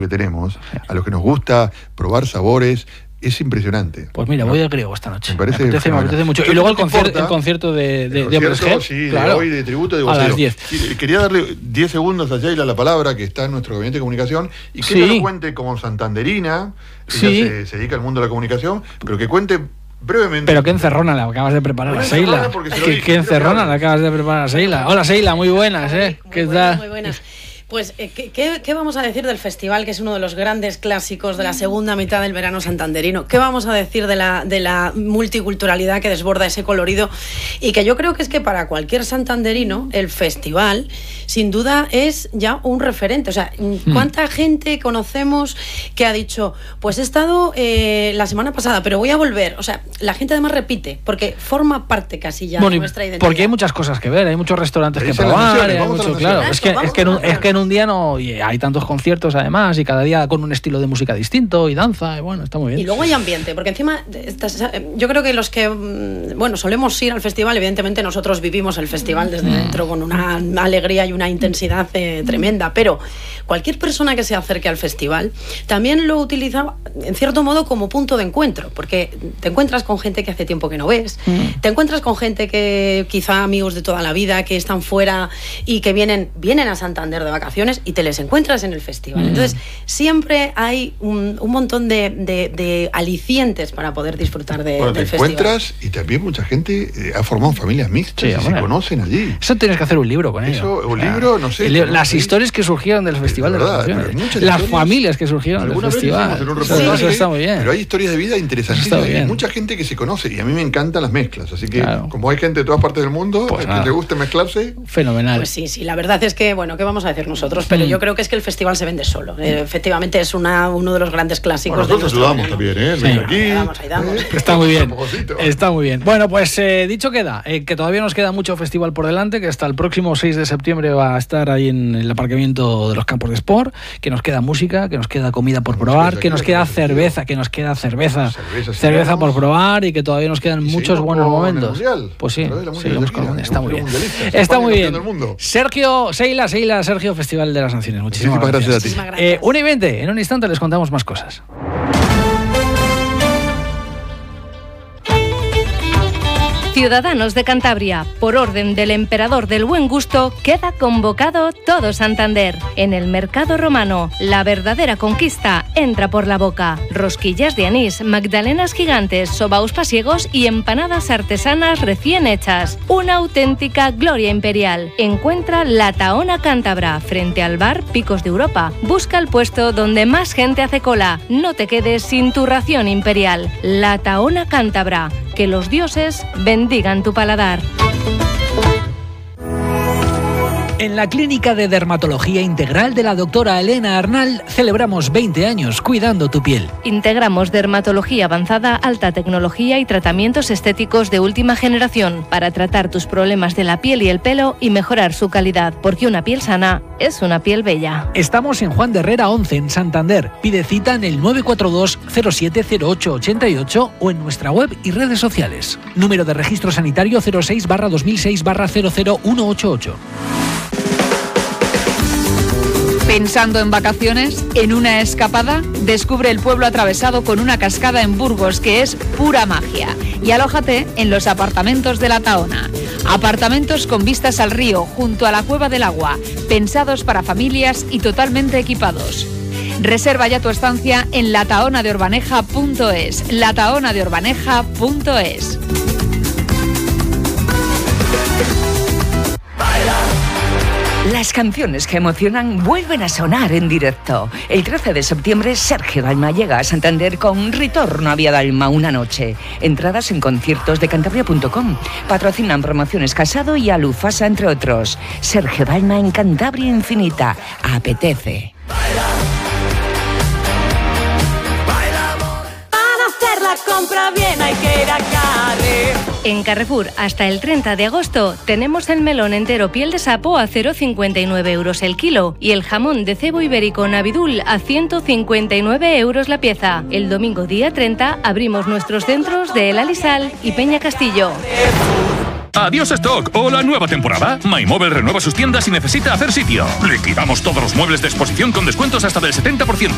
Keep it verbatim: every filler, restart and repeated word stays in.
que tenemos, a los que nos gusta probar sabores, es impresionante. Pues mira, ¿no? voy a griego esta noche. Me parece, me apetece, me apetece mucho. Y luego el concierto, el concierto de, de, de Hombres G. Sí, claro, de hoy de tributo de a vocero. las diez. Quería darle diez segundos a Sheila la palabra, que está en nuestro gabinete de comunicación, y que sí. ella lo cuente como santanderina. Sí. Ella se, se dedica al mundo de la comunicación, pero que cuente brevemente. Pero qué encerrona le acabas de preparar a Sheila. Qué, qué encerrona le acabas de preparar a Sheila. Hola Sheila, muy buenas, ¿eh? Muy ¿Qué buenas, tal? muy buenas. Pues, ¿qué, qué, ¿qué vamos a decir del festival, que es uno de los grandes clásicos de la segunda mitad del verano santanderino? ¿Qué vamos a decir de la, de la multiculturalidad que desborda ese colorido? Y que yo creo que es que para cualquier santanderino, el festival, sin duda, es ya un referente. O sea, ¿cuánta mm. gente conocemos que ha dicho, pues he estado eh, la semana pasada, pero voy a volver? O sea, la gente además repite, porque forma parte casi ya bueno, de nuestra identidad. Porque hay muchas cosas que ver, hay muchos restaurantes que probar, hay mucho, claro. Es que, es que, en un, es que en un día no, y hay tantos conciertos además, y cada día con un estilo de música distinto y danza, y bueno, está muy bien. Y luego hay ambiente, porque encima estás, yo creo que los que bueno, solemos ir al festival, evidentemente nosotros vivimos el festival desde mm. dentro con una alegría y una intensidad eh, tremenda, pero cualquier persona que se acerque al festival también lo utiliza en cierto modo como punto de encuentro, porque te encuentras con gente que hace tiempo que no ves, mm. te encuentras con gente que quizá amigos de toda la vida, que están fuera y que vienen, vienen a Santander de vacaciones y te les encuentras en el festival. Mm. Entonces, siempre hay un, un montón de, de, de alicientes para poder disfrutar de, bueno, del te festival. Encuentras, y también mucha gente eh, ha formado familias mixtas, sí, y bueno, se conocen allí. Eso tienes que hacer un libro con ello. Eso, un libro, no sé. El, las historias que surgieron del Festival de, de las Naciones. Las familias que surgieron del festival. Sí, eso está muy bien. Pero hay historias de vida interesantísimas. Hay mucha gente que se conoce, y a mí me encantan las mezclas. Así que, claro, como hay gente de todas partes del mundo, pues que te guste mezclarse. Fenomenal. Pues sí, sí, la verdad es que, bueno, ¿qué vamos a decir nosotros? Pero mm. yo creo que es que el festival se vende solo. Eh, efectivamente es una, uno de los grandes clásicos. Bueno, nosotros ayudamos también, ¿eh? Sí. Aquí, ahí damos, ahí damos. Eh, está muy bien. Está muy bien. Bueno, pues eh, dicho queda, eh, que todavía nos queda mucho festival por delante, que hasta el próximo seis de septiembre va a estar ahí en el aparcamiento de los campos de sport, que nos queda música, que nos queda comida por probar, que nos queda cerveza, que nos queda cerveza, cerveza, cerveza por probar, y que todavía nos quedan muchos buenos momentos. Pues sí, seguimos con el mundial. Está muy bien. Está muy bien. Sergio, Sheila, Sheila, Sergio, Festival de las Naciones. Muchísimas, Muchísimas gracias. gracias a ti. Eh, una y veinte, en un instante les contamos más cosas. Ciudadanos de Cantabria, por orden del emperador del buen gusto, queda convocado todo Santander. En el Mercado Romano, la verdadera conquista entra por la boca. Rosquillas de anís, magdalenas gigantes, sobaos pasiegos y empanadas artesanas recién hechas. Una auténtica gloria imperial. Encuentra La Tahona Cántabra, frente al bar Picos de Europa. Busca el puesto donde más gente hace cola. No te quedes sin tu ración imperial. La Tahona Cántabra. Que los dioses bendigan tu paladar. En la Clínica de Dermatología Integral de la doctora Elena Arnal celebramos veinte años cuidando tu piel. Integramos dermatología avanzada, alta tecnología y tratamientos estéticos de última generación para tratar tus problemas de la piel y el pelo y mejorar su calidad, porque una piel sana es una piel bella. Estamos en Juan de Herrera once, en Santander. Pide cita en el nueve cuatro dos cero siete cero ocho ocho ocho o en nuestra web y redes sociales. Número de registro sanitario cero seis barra dos mil seis barra cero cero uno ocho ocho. ¿Pensando en vacaciones? ¿En una escapada? Descubre el pueblo atravesado con una cascada en Burgos que es pura magia. Y alójate en los apartamentos de La Tahona. Apartamentos con vistas al río, junto a la Cueva del Agua, pensados para familias y totalmente equipados. Reserva ya tu estancia en lataonadeorbaneja punto es. lataonadeorbaneja punto es. Las canciones que emocionan vuelven a sonar en directo. El trece de septiembre, Sergio Dalma llega a Santander con Ritorno a Vía Dalma una noche. Entradas en conciertos de cantabria punto com. Patrocinan Promociones Casado y Alufasa, entre otros. Sergio Dalma en Cantabria Infinita. Apetece. Para hacer la compra bien hay que ir a Carrefour. En Carrefour, hasta el treinta de agosto, tenemos el melón entero piel de sapo a cero coma cincuenta y nueve euros el kilo y el jamón de cebo ibérico Navidul a ciento cincuenta y nueve euros la pieza. El domingo día treinta abrimos nuestros centros de El Alisal y Peña Castillo. Adiós stock o la nueva temporada. MyMobile renueva sus tiendas y necesita hacer sitio. Liquidamos todos los muebles de exposición con descuentos hasta del setenta por ciento.